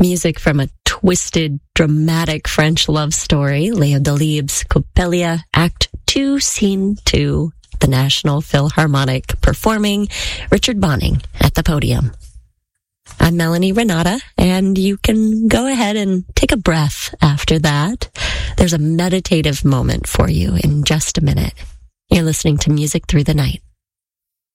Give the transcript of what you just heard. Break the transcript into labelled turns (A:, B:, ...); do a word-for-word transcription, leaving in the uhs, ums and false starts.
A: Music from a twisted, dramatic French love story, Léo Delibes' Coppelia, Act two, Scene two, the National Philharmonic, performing Richard Bonning at the podium. I'm Melanie Renata, and you can go ahead and take a breath after that. There's a meditative moment for you in just a minute. You're listening to Music Through the Night.